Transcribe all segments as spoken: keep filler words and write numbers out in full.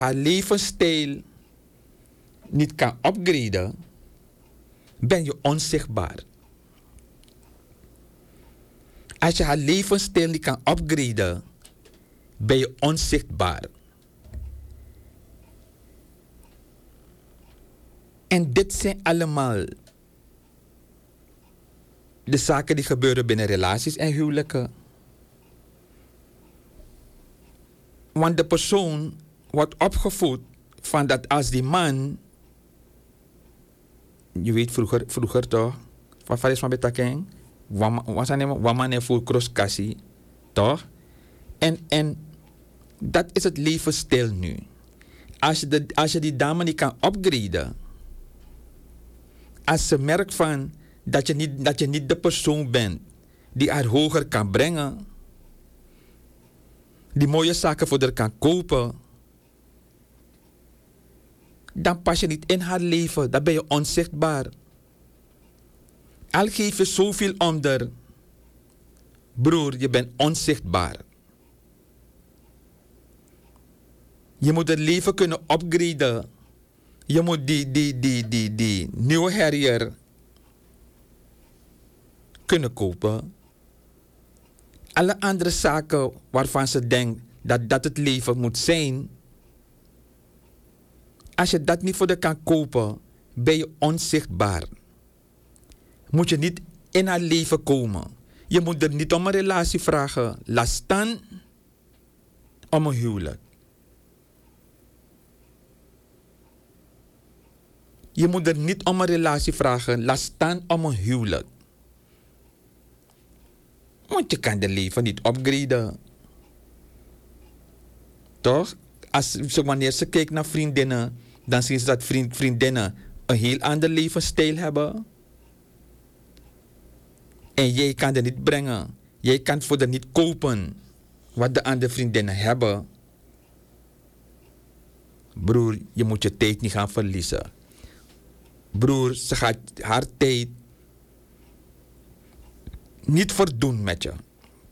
haar levensstijl niet kan upgraden, ben je onzichtbaar. Als je haar levensstijl niet kan upgraden, ben je onzichtbaar. En dit zijn allemaal de zaken die gebeuren binnen relaties en huwelijken. Want de persoon wordt opgevoed van dat als die man, je weet vroeger, vroeger toch, wat van is van betakking, wat zijn man voor crosskassie, toch? En, en dat is het levensstijl nu. Als je, de, als je die dame niet kan upgraden, als ze merkt van dat je, niet, dat je niet de persoon bent die haar hoger kan brengen, die mooie zaken voor haar kan kopen, dan pas je niet in haar leven. Dan ben je onzichtbaar. Al geef je zoveel om haar, broer, je bent onzichtbaar. Je moet het leven kunnen upgraden. Je moet die, die, die, die, die nieuwe Harrier kunnen kopen. Alle andere zaken waarvan ze denkt dat dat het leven moet zijn. Als je dat niet voor de kan kopen, ben je onzichtbaar. Moet je niet in haar leven komen. Je moet er niet om een relatie vragen. Laat staan om een huwelijk. Je moet er niet om een relatie vragen. Laat staan om een huwelijk. Want je kan de leven niet upgraden. Toch? Als, wanneer ze kijkt naar vriendinnen, dan zien ze dat vriend, vriendinnen een heel ander levensstijl hebben. En jij kan er niet brengen. Jij kan voor de niet kopen wat de andere vriendinnen hebben. Broer, je moet je tijd niet gaan verliezen. Broer, ze gaat haar tijd niet verdoen met je.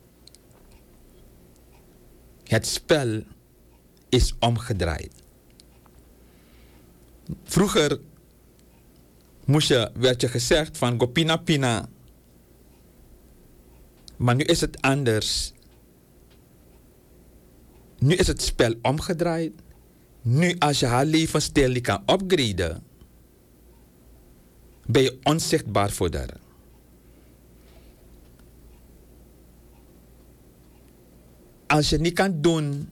Het spel is omgedraaid. Vroeger moest je, werd je gezegd van Gopina Pina. Maar nu is het anders. Nu is het spel omgedraaid. Nu als je haar levensstijl niet kan upgraden, ben je onzichtbaar voor haar. Als je niet kan doen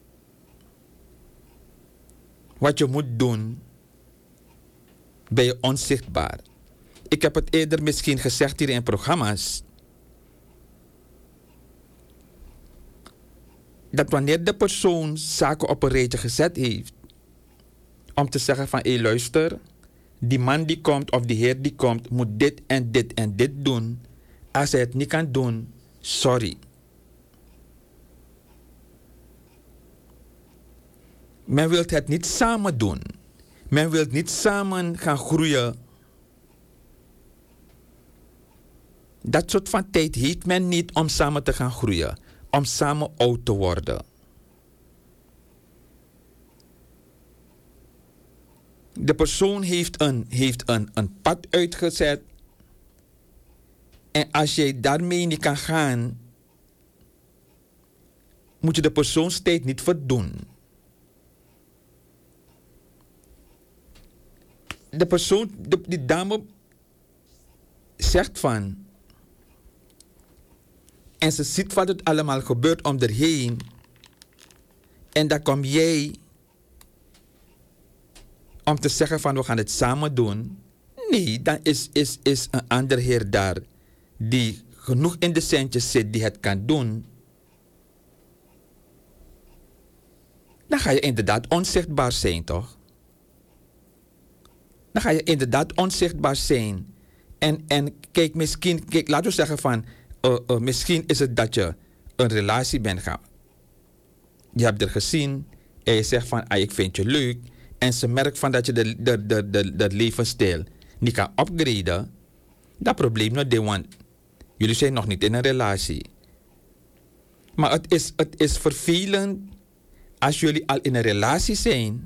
wat je moet doen, ben je onzichtbaar. Ik heb het eerder misschien gezegd hier in programma's, dat wanneer de persoon zaken op een rijtje gezet heeft, om te zeggen van, hé luister, die man die komt of die heer die komt, moet dit en dit en dit doen. Als hij het niet kan doen, sorry. Men wil het niet samen doen. Men wil niet samen gaan groeien. Dat soort van tijd heeft men niet om samen te gaan groeien. Om samen oud te worden. De persoon heeft een, heeft een, een pad uitgezet. En als jij daarmee niet kan gaan, moet je de persoonstijd niet verdoen. De persoon, de, die dame zegt van, en ze ziet wat het allemaal gebeurt om haar heen, en dan kom jij om te zeggen van, we gaan het samen doen. Nee, dan is, is, is een ander heer daar die genoeg in de centjes zit die het kan doen. Dan ga je inderdaad onzichtbaar zijn, toch? Dan ga je inderdaad onzichtbaar zijn. En, en kijk, misschien, kijk, laten we zeggen van, uh, uh, misschien is het dat je een relatie bent gaan. Je hebt er gezien en je zegt van, ah, ik vind je leuk. En ze merkt van dat je de, de, de, de, de levensstijl niet kan upgraden. Dat probleem nog niet, want jullie zijn nog niet in een relatie. Maar het is, het is vervelend als jullie al in een relatie zijn,